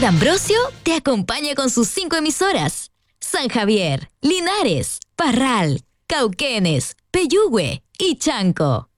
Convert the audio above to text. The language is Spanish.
D'Ambrosio te acompaña con sus 5 emisoras: San Javier, Linares, Parral, Cauquenes, Peyúgue y Chanco.